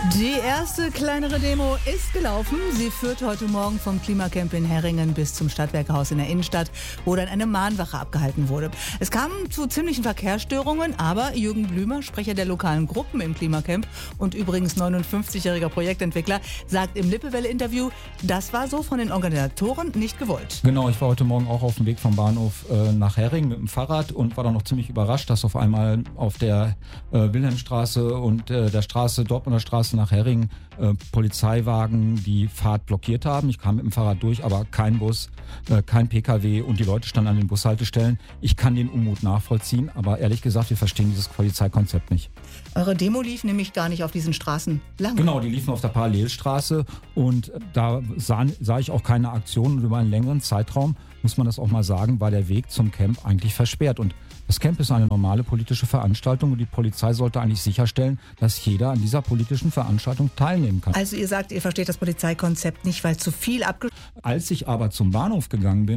Die erste kleinere Demo ist gelaufen. Sie führt heute Morgen vom Klimacamp in Herringen bis zum Stadtwerkehaus in der Innenstadt, wo dann eine Mahnwache abgehalten wurde. Es kam zu ziemlichen Verkehrsstörungen, aber Jürgen Blümer, Sprecher der lokalen Gruppen im Klimacamp und übrigens 59-jähriger Projektentwickler, sagt im Lippewelle-Interview, das war so von den Organisatoren nicht gewollt. Genau, ich war heute Morgen auch auf dem Weg vom Bahnhof nach Herringen mit dem Fahrrad und war dann noch ziemlich überrascht, dass auf einmal auf der Wilhelmstraße und der Straße, Dortmunder Straße nach Herringen, Polizeiwagen die Fahrt blockiert haben. Ich kam mit dem Fahrrad durch, aber kein Bus, kein PKW und die Leute standen an den Bushaltestellen. Ich kann den Unmut nachvollziehen, aber ehrlich gesagt, wir verstehen dieses Polizeikonzept nicht. Eure Demo lief nämlich gar nicht auf diesen Straßen lang. Genau, die liefen auf der Parallelstraße und da sah ich auch keine Aktion. Und über einen längeren Zeitraum, muss man das auch mal sagen, war der Weg zum Camp eigentlich versperrt. Und das Camp ist eine normale politische Veranstaltung und die Polizei sollte eigentlich sicherstellen, dass jeder an dieser politischen Veranstaltung teilnehmen kann. Also ihr sagt, ihr versteht das Polizeikonzept nicht, weil zu viel Als ich aber zum Bahnhof gegangen bin,